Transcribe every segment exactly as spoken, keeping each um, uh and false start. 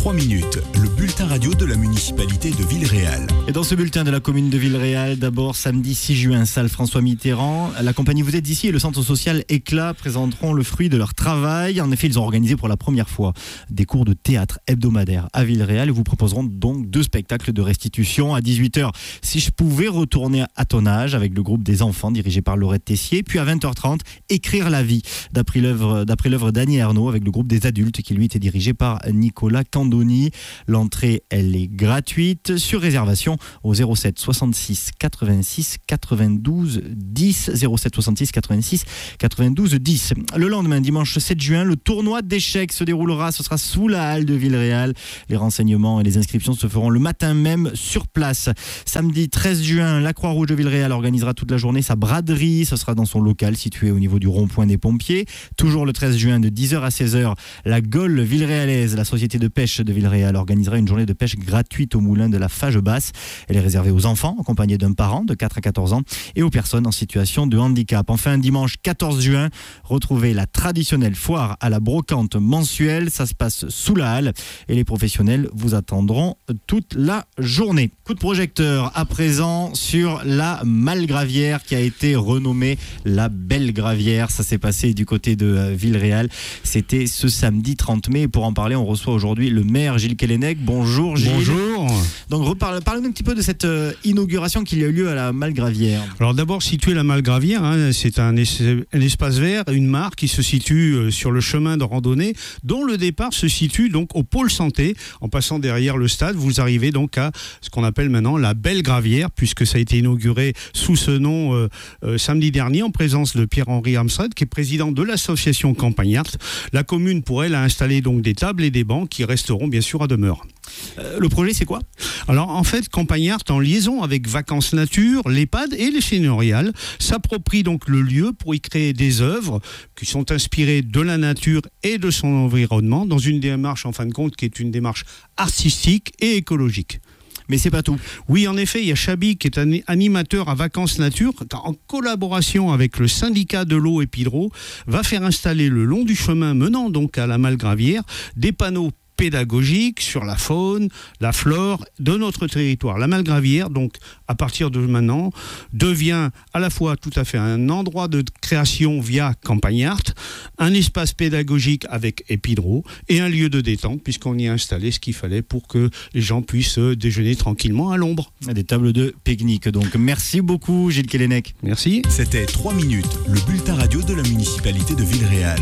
trois minutes, le bulletin radio de la municipalité de Villeréal. Et dans ce bulletin de la commune de Villeréal, d'abord samedi six juin, salle François Mitterrand, la compagnie Vous êtes ici et le centre social Éclat présenteront le fruit de leur travail. En effet, ils ont organisé pour la première fois des cours de théâtre hebdomadaires à Villeréal et vous proposeront donc deux spectacles de restitution. À dix-huit heures, Si je pouvais retourner à ton âge avec le groupe des enfants dirigé par Laurette Tessier. Puis à vingt heures trente, Écrire la vie d'après l'œuvre, d'après l'œuvre d'Annie Ernaux avec le groupe des adultes qui lui était dirigé par Nicolas Candoni. L'entrée, elle est gratuite sur réservation au zéro sept soixante-six quatre-vingt-six quatre-vingt-douze dix zéro sept soixante-six quatre-vingt-six quatre-vingt-douze dix. Le lendemain, dimanche sept juin, le tournoi d'échecs se déroulera. Ce sera sous la halle de Villeréal. Les renseignements et les inscriptions se feront le matin même sur place. Samedi treize juin, la Croix-Rouge de Villeréal organisera toute la journée sa braderie. Ce sera dans son local situé au niveau du rond-point des pompiers. Toujours le treize juin, de dix heures à seize heures, la Gaule Villeréalaise, la société de pêche de Villeréal, organisera une journée de pêche gratuite au moulin de la Fage Basse. Elle est réservée aux enfants accompagnés d'un parent de quatre à quatorze ans et aux personnes en situation de handicap. Enfin, dimanche quatorze juin, retrouvez la traditionnelle foire à la brocante mensuelle. Ça se passe sous la halle et les professionnels vous attendront toute la journée. Coup de projecteur à présent sur la Malgravière qui a été renommée la Belle Gravière. Ça s'est passé du côté de Villeréal. C'était ce samedi trente mai. Et pour en parler, on reçoit aujourd'hui le maire Gilles Kellenec. Bonjour Gilles. Bonjour. Donc reparle, parlez-nous un petit peu de cette euh, inauguration qui a eu lieu à la Malgravière. Alors d'abord, situer la Malgravière, hein, c'est un, es- un espace vert, une mare qui se situe euh, sur le chemin de randonnée, dont le départ se situe donc au pôle santé. En passant derrière le stade, vous arrivez donc à ce qu'on appelle maintenant la Belle Gravière, puisque ça a été inauguré sous ce nom euh, euh, samedi dernier en présence de Pierre-Henri Amstrad, qui est président de l'association Campagnart. La commune, pour elle, a installé donc des tables et des bancs qui resteront bien sûr à demeure. Euh, le projet, c'est quoi ? Alors en fait, Campagnart, en liaison avec Vacances Nature, l'EHPAD et les Seigneuriales, s'approprie donc le lieu pour y créer des œuvres qui sont inspirées de la nature et de son environnement dans une démarche en fin de compte qui est une démarche artistique et écologique. Mais c'est pas tout. Oui, en effet, il y a Chabi qui est un animateur à Vacances Nature, en collaboration avec le syndicat de l'eau Épidro, va faire installer le long du chemin menant donc à la Malgravière des panneaux pédagogiques sur la faune, la flore de notre territoire. La Malgravière, donc, à partir de maintenant, devient à la fois tout à fait un endroit de création via Campagnart, un espace pédagogique avec Épidro et un lieu de détente, puisqu'on y a installé ce qu'il fallait pour que les gens puissent déjeuner tranquillement à l'ombre. Des tables de pique-nique. Donc, merci beaucoup, Gilles Kellenec. Merci. C'était trois minutes, le bulletin radio de la municipalité de Villeréal.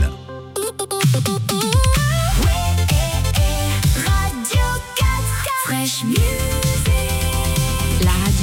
Fresh Music. La radio